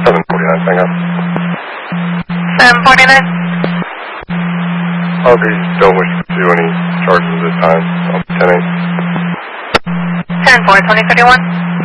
749, hang on. 749. Others don't wish to pursue any charges at this time. 10-8. 10-4, 2031.